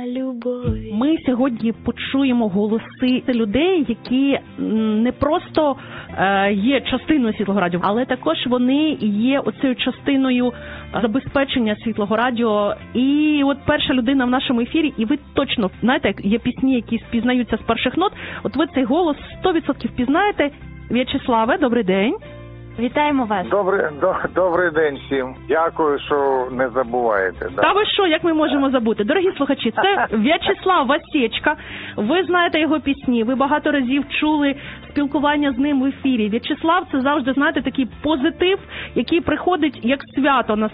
любові. Ми сьогодні почуємо голоси людей, які не просто є частиною Світлого Радіо, але також вони є оцею частиною забезпечення Світлого Радіо. І от перша людина в нашому ефірі, і ви точно знаєте, як є пісні, які впізнаються з перших нот, от ви цей голос 100% впізнаєте. В'ячеславе, добрий день. Вітаємо вас. Добрий день всім. Дякую, що не забуваєте. Да. Та ви що, як ми можемо забути? Дорогі слухачі, це В'ячеслав Васечка. Ви знаєте його пісні, ви багато разів чули спілкування з ним в ефірі. В'ячеслав – це завжди, знаєте, такий позитив, який приходить як свято на